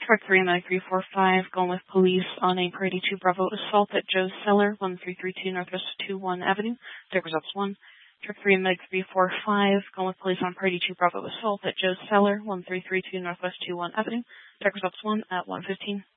Truck 39345 going with police on a Parade 2 Bravo assault at Joe's Cellar, 1332 Northwest 21 Avenue. Take results 1. Truck 39345 going with police on Parade 2 Bravo assault at Joe's Cellar, 1332 Northwest 21 Avenue. Take results 1 at 1:15.